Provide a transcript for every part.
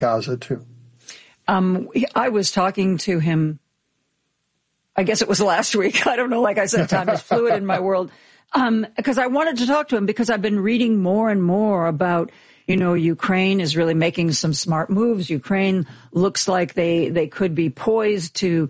Gaza too. I was talking to him, I guess it was last week. I don't know. Like I said, time is fluid in my world. Because I wanted to talk to him because I've been reading more and more about, Ukraine is really making some smart moves. Ukraine looks like they could be poised to,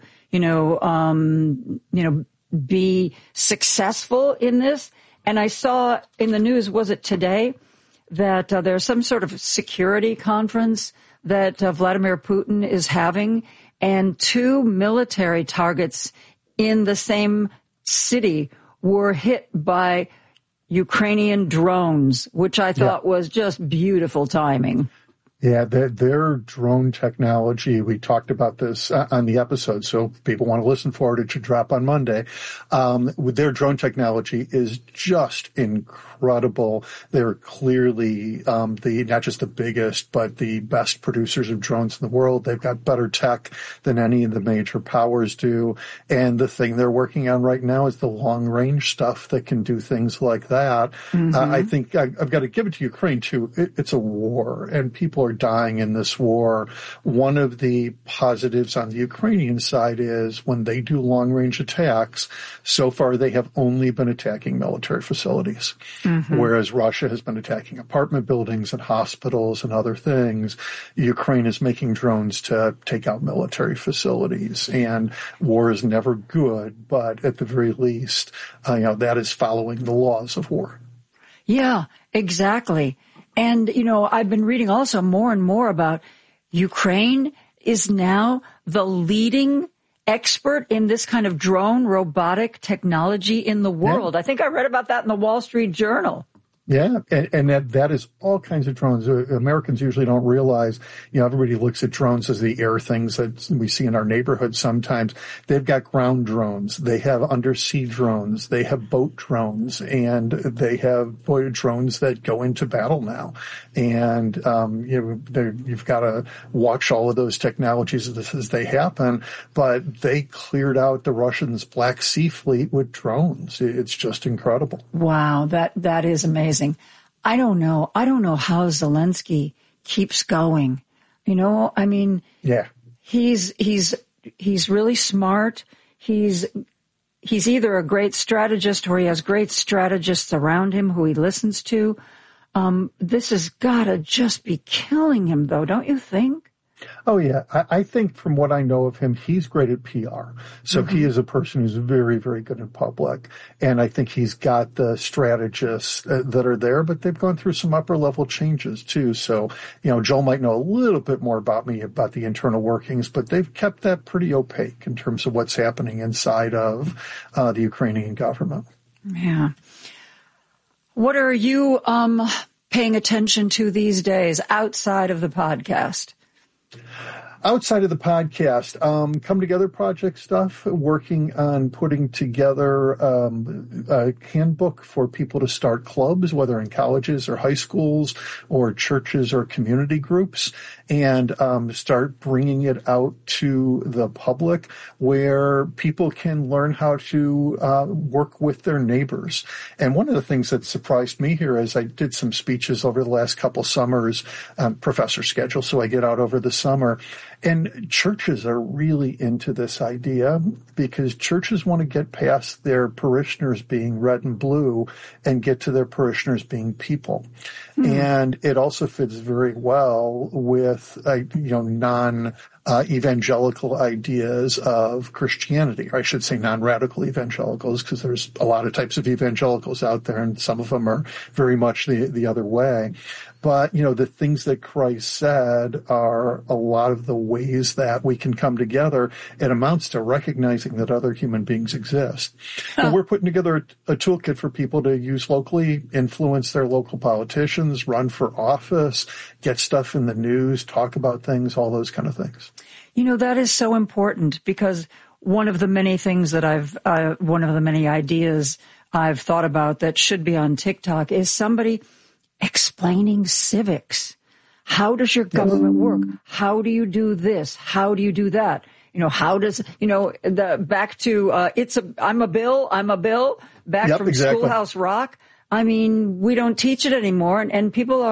be successful in this. And I saw in the news, was it today, that there's some sort of security conference that Vladimir Putin is having, and 2 military targets in the same city were hit by Ukrainian drones, which I thought was just beautiful timing. Yeah, their drone technology, we talked about this on the episode, so if people want to listen for it, it should drop on Monday. Their drone technology is just incredible. They're clearly not just the biggest, but the best producers of drones in the world. They've got better tech than any of the major powers do. And the thing they're working on right now is the long-range stuff that can do things like that. Mm-hmm. I think I've got to give it to Ukraine, too. It's a war, and people are dying in this war. One of the positives on the Ukrainian side is when they do long-range attacks, so far they have only been attacking military facilities, whereas Russia has been attacking apartment buildings and hospitals and other things. Ukraine is making drones to take out military facilities, and war is never good, but at the very least, that is following the laws of war. Yeah, exactly. And, I've been reading also more and more about Ukraine is now the leading expert in this kind of drone robotic technology in the world. Yeah. I think I read about that in the Wall Street Journal. Yeah, and that is all kinds of drones. Americans usually don't realize, everybody looks at drones as the air things that we see in our neighborhood sometimes. They've got ground drones. They have undersea drones. They have boat drones, and they have drones that go into battle now. And, you've got to watch all of those technologies as they happen. But they cleared out the Russians' Black Sea Fleet with drones. It's just incredible. Wow, that is amazing. I don't know how Zelensky keeps going. Yeah. He's really smart. He's either a great strategist or he has great strategists around him who he listens to. This has got to just be killing him, though, don't you think? Oh, yeah. I think from what I know of him, he's great at PR. So he is a person who's very, very good in public. And I think he's got the strategists that are there, but they've gone through some upper level changes too. So, Joel might know a little bit more about the internal workings, but they've kept that pretty opaque in terms of what's happening inside of the Ukrainian government. Yeah. What are you paying attention to these days outside of the podcast? Outside of the podcast, Come Together Project stuff, working on putting together a handbook for people to start clubs, whether in colleges or high schools or churches or community groups, and start bringing it out to the public where people can learn how to work with their neighbors. And one of the things that surprised me here is I did some speeches over the last couple summers, professor schedule, so I get out over the summer. And churches are really into this idea because churches want to get past their parishioners being red and blue and get to their parishioners being people. And it also fits very well with, non-evangelical ideas of Christianity, or I should say non-radical evangelicals, because there's a lot of types of evangelicals out there, and some of them are very much the other way. But, the things that Christ said are a lot of the ways that we can come together. It amounts to recognizing that other human beings exist. And we're putting together a toolkit for people to use locally, influence their local politicians, run for office, get stuff in the news, talk about things, all those kind of things. That is so important because one of the many things that one of the many ideas I've thought about that should be on TikTok is somebody explaining civics. How does your government work? How do you do this? How do you do that? How does, back to, I'm a bill, back from exactly. Schoolhouse Rock. I mean, we don't teach it anymore, and people are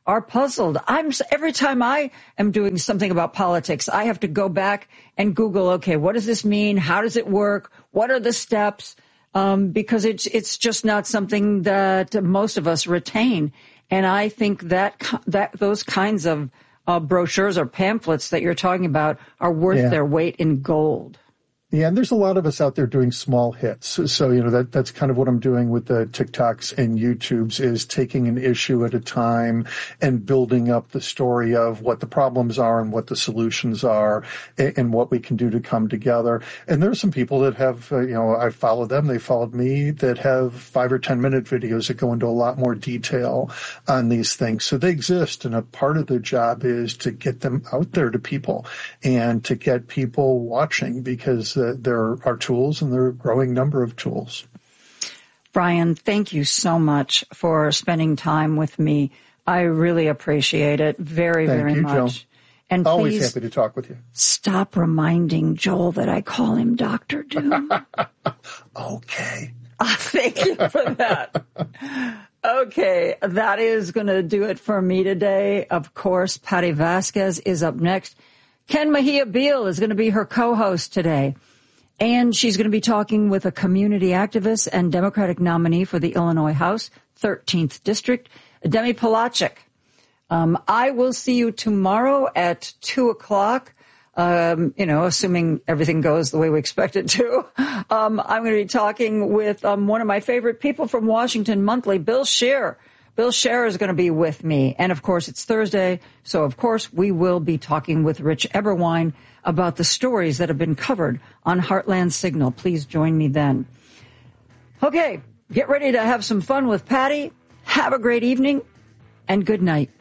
are puzzled. Every time I am doing something about politics, I have to go back and Google, okay, what does this mean? How does it work? What are the steps? Because it's just not something that most of us retain. And I think that those kinds of brochures or pamphlets that you're talking about are worth their weight in gold. Yeah, and there's a lot of us out there doing small hits. So, that's kind of what I'm doing with the TikToks and YouTubes, is taking an issue at a time and building up the story of what the problems are and what the solutions are and what we can do to come together. And there are some people that have, I follow them, they followed me, that have 5 or 10 minute videos that go into a lot more detail on these things. So they exist, and a part of their job is to get them out there to people and to get people watching, because there are tools, and there are a growing number of tools. Brian, thank you so much for spending time with me. I really appreciate it very, very much. Thank you, Jill. And always please happy to talk with you. Stop reminding Joel that I call him Dr. Doom. Okay. Thank you for that. Okay, that is going to do it for me today. Of course, Patty Vasquez is up next. Ken Mejia Beal is going to be her co-host today. And she's going to be talking with a community activist and Democratic nominee for the Illinois House, 13th District, Demi Polacek. I will see you tomorrow at 2:00. Assuming everything goes the way we expect it to. I'm going to be talking with one of my favorite people from Washington Monthly, Bill Scher. Bill Scher is going to be with me. And, of course, it's Thursday, so, of course, we will be talking with Rich Eberwein about the stories that have been covered on Heartland Signal. Please join me then. Okay, get ready to have some fun with Patty. Have a great evening, and good night.